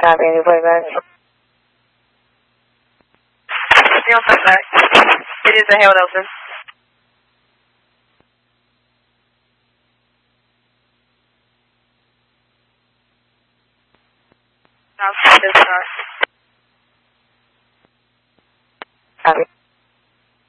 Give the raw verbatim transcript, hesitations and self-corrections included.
Copy, any playback? Zero playback. It is a Hail Nelson. Now, start.